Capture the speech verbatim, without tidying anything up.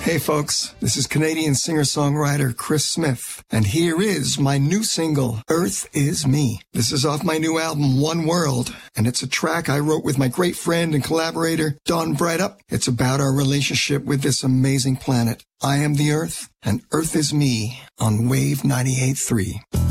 Hey folks, this is Canadian singer-songwriter Chris Smith, and here is my new single, Earth Is Me. This is off my new album, One World, and it's a track I wrote with my great friend and collaborator, Don Breitup. It's about our relationship with this amazing planet. I am the Earth, and Earth is me on Wave ninety-eight point three.